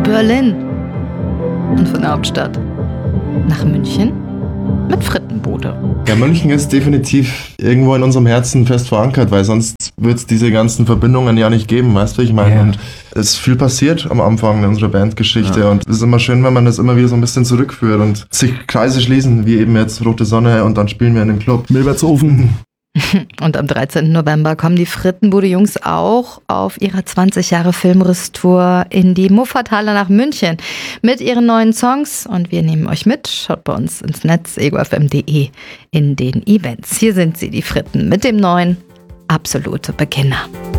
Berlin. Und von der Hauptstadt nach München mit Frittenbude. Ja, München ist definitiv irgendwo in unserem Herzen fest verankert, weil sonst wird es diese ganzen Verbindungen ja nicht geben, weißt du, ich meine. Ja. Und es ist viel passiert am Anfang unserer Bandgeschichte und es ist immer schön, wenn man das immer wieder so ein bisschen zurückführt und sich Kreise schließen, wie eben jetzt Rote Sonne und dann spielen wir in dem Club. Milbertsofen. Und am 13. November kommen die Frittenbude-Jungs auch auf ihrer 20 Jahre Filmriss-Tour in die Muffathalle nach München mit ihren neuen Songs. Und wir nehmen euch mit. Schaut bei uns ins Netz, egofm.de, in den Events. Hier sind sie, die Fritten, mit dem neuen Absolute Beginner.